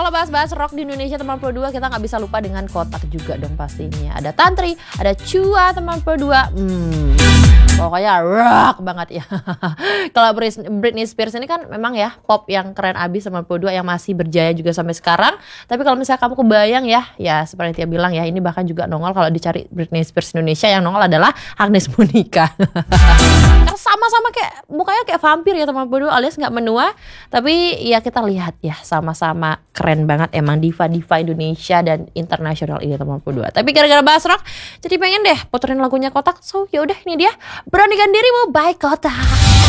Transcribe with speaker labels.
Speaker 1: kalau bahas-bahas rock di Indonesia teman Pro 2, kita nggak bisa lupa dengan Kotak juga dong pastinya. Ada Tantri, ada Chua teman Pro 2. Pokoknya rock banget ya. Kalau Britney Spears ini kan memang ya pop yang keren abis sama Pro 2 yang masih berjaya juga sampai sekarang. Tapi kalau misalnya kamu kebayang ya seperti dia bilang ya, ini bahkan juga nongol kalau dicari Britney Spears Indonesia, yang nongol adalah Agnes Monica. Karena sama-sama kayak mukanya kayak vampir ya teman Pro 2, alias nggak menua. Tapi ya kita lihat ya sama-sama keren banget emang diva-diva Indonesia dan internasional ini teman Pro 2. Tapi gara-gara bahas rock, jadi pengen deh puterin lagunya Kotak. So yaudah ini dia, Beranikan Dirimu by Kotak.